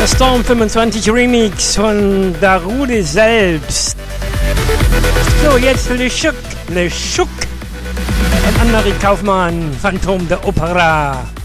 Storm 25 Remix von Darude selbst. So, jetzt Le Choc. Von Annemarie Kaufmann, Phantom der Opera.